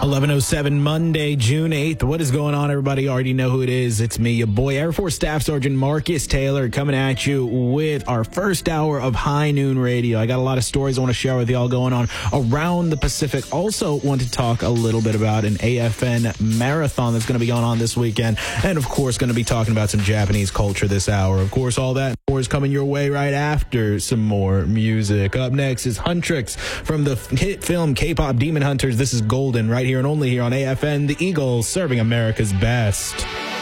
11:07 Monday, June 8th. What is going on, everybody? You already know who it is. It's me, your boy, Air Force Staff Sergeant Marcus Taylor, coming at you with our first hour of High Noon Radio. I got a lot of stories I want to share with y'all going on around the Pacific. Also want to talk a little bit about an AFN marathon that's going to be going on this weekend. And, of course, going to be talking about some Japanese culture this hour. Of course, all that and more is coming your way right after some more music. Up next is Huntrix from the hit film K-pop Demon Hunters. This is Golden right here and only here on AFN, the Eagles, serving America's best.